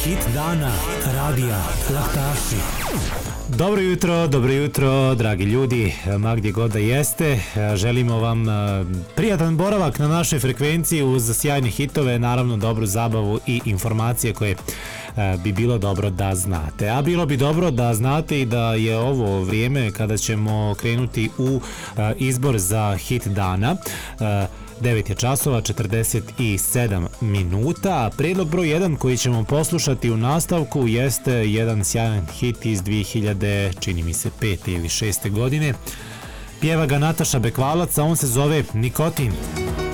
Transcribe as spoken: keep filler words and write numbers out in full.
Hit dana radija Laktaši. Dobro jutro, dobro jutro, dragi ljudi, ma gdje god da jeste. Želimo vam prijatan boravak na našoj frekvenciji uz sjajne hitove, naravno dobru zabavu i informacije koje bi bilo dobro da znate. A bilo bi dobro da znate i da je ovo vrijeme kada ćemo krenuti u izbor za hit dana. devet je časova, četrdeset sedam minuta. Prijedlog broj jedan koji ćemo poslušati u nastavku jeste jedan sjajan hit iz dvije hiljade, čini mi se, pete ili šeste godine. Pjeva ga Nataša Bekvalac, a on se zove Nikotin.